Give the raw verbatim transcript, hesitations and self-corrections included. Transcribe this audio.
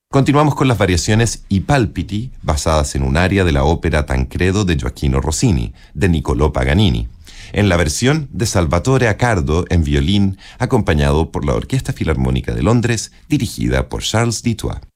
Continuamos con las variaciones I Palpiti, basadas en un aria de la ópera Tancredo de Gioacchino Rossini, de Niccolò Paganini, en la versión de Salvatore Accardo en violín, acompañado por la Orquesta Filarmónica de Londres, dirigida por Charles Dutoit.